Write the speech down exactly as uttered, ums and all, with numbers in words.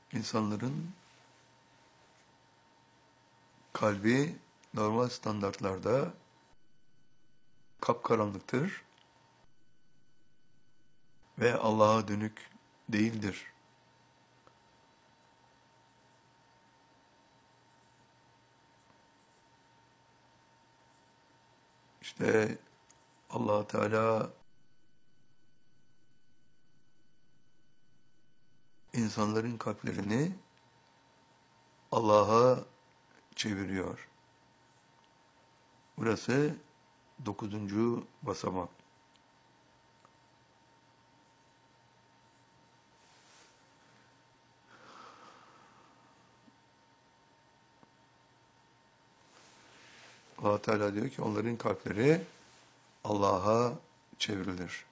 İnsanların kalbi normal standartlarda kapkaranlıktır ve Allah'a dönük değildir. İşte Allah Teala insanların kalplerini Allah'a çeviriyor. Burası dokuzuncu basamak. Allah Teala diyor ki onların kalpleri Allah'a çevrilir.